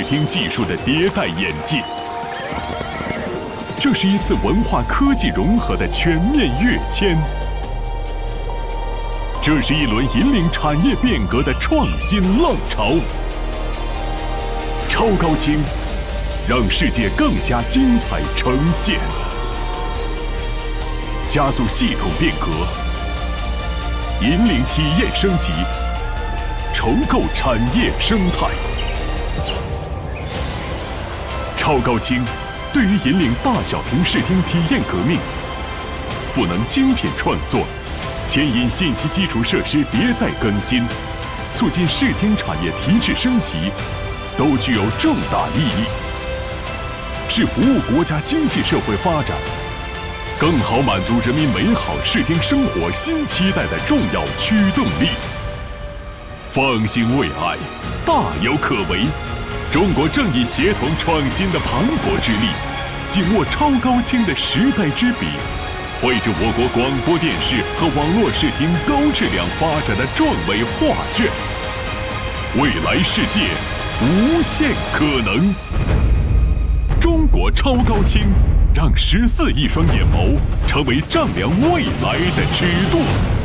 听技术的迭代演进。这是一次文化科技融合的全面跃迁，这是一轮引领产业变革的创新浪潮。超高清，让世界更加精彩呈现，加速系统变革，引领体验升级，重构产业生态。超高清对于引领大小屏视听体验革命，赋能精品创作，牵引信息基础设施迭代更新，促进视听产业提质升级，都具有重大意义，是服务国家经济社会发展，更好满足人民美好视听生活新期待的重要驱动力。放心未来，大有可为。中国正以协同创新的磅礴之力，紧握超高清的时代之笔，绘制我国广播电视和网络视听高质量发展的壮伟画卷。未来世界无限可能。中国超高清，让14亿双眼眸成为丈量未来的尺度。